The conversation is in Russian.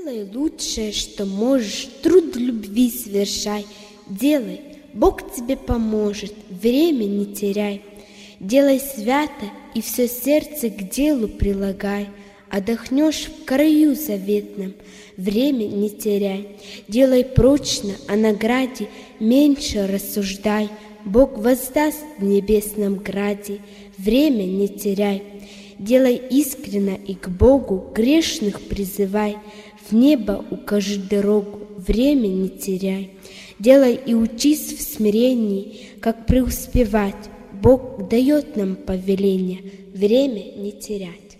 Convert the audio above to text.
Делай лучшее, что можешь, труд любви совершай. Делай, Бог тебе поможет, время не теряй. Делай свято и все сердце к делу прилагай. Отдохнешь в краю заветном, время не теряй. Делай прочно, о награде меньше рассуждай. Бог воздаст в небесном граде, время не теряй. Делай искренно и к Богу грешных призывай. В небо укажи дорогу, время не теряй. Делай и учись в смирении, как преуспевать. Бог дает нам повеление, время не терять.